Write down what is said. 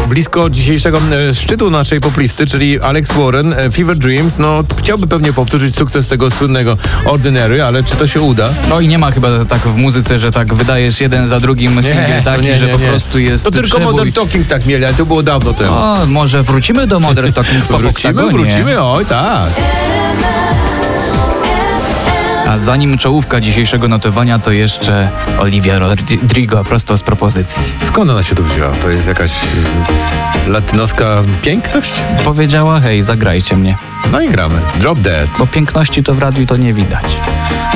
blisko dzisiejszego szczytu naszej poplisty, czyli Alex Warren, Fever Dream. No, chciałby pewnie powtórzyć sukces tego słynnego Ordinary, ale czy to się uda? No i nie ma chyba tak w muzyce, że tak wydajesz jeden za drugim singiel taki, że po prostu jest to tylko przebój. Modern Talking tak mieli, ale to było dawno temu. O, może wrócimy do Modern Talking w Wrócimy, oj tak. A zanim czołówka dzisiejszego notowania, to jeszcze Olivia Rodrigo prosto z propozycji. Skąd ona się tu wzięła? To jest jakaś latynoska piękność? Powiedziała, hej, zagrajcie mnie. No i gramy. Drop Dead. Bo piękności to w radiu to nie widać.